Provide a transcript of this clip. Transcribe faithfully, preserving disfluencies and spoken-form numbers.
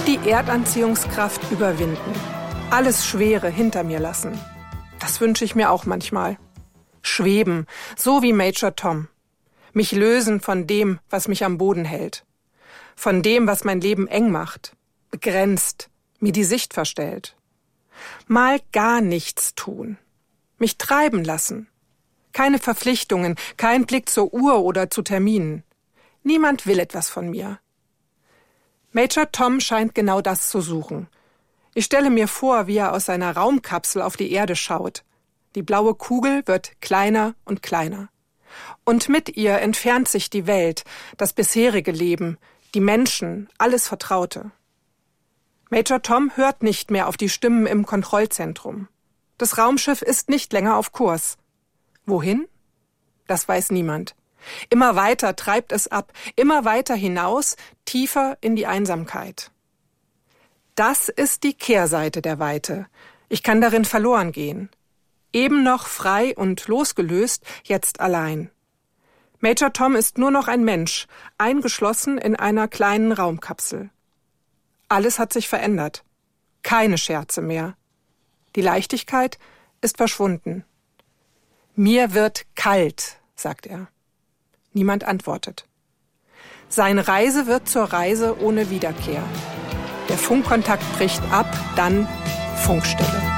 Die Erdanziehungskraft überwinden. Alles Schwere hinter mir lassen. Das wünsche ich mir auch manchmal. Schweben, so wie Major Tom. Mich lösen von dem, was mich am Boden hält. Von dem, was mein Leben eng macht, begrenzt, mir die Sicht verstellt. Mal gar nichts tun. Mich treiben lassen. Keine Verpflichtungen, kein Blick zur Uhr oder zu Terminen. Niemand will etwas von mir. Major Tom scheint genau das zu suchen. Ich stelle mir vor, wie er aus seiner Raumkapsel auf die Erde schaut. Die blaue Kugel wird kleiner und kleiner. Und mit ihr entfernt sich die Welt, das bisherige Leben, die Menschen, alles Vertraute. Major Tom hört nicht mehr auf die Stimmen im Kontrollzentrum. Das Raumschiff ist nicht länger auf Kurs. Wohin? Das weiß niemand. Immer weiter treibt es ab, immer weiter hinaus, tiefer in die Einsamkeit. Das ist die Kehrseite der Weite. Ich kann darin verloren gehen. Eben noch frei und losgelöst, jetzt allein. Major Tom ist nur noch ein Mensch, eingeschlossen in einer kleinen Raumkapsel. Alles hat sich verändert. Keine Scherze mehr. Die Leichtigkeit ist verschwunden. Mir wird kalt, sagt er. Niemand antwortet. Seine Reise wird zur Reise ohne Wiederkehr. Der Funkkontakt bricht ab, dann Funkstille.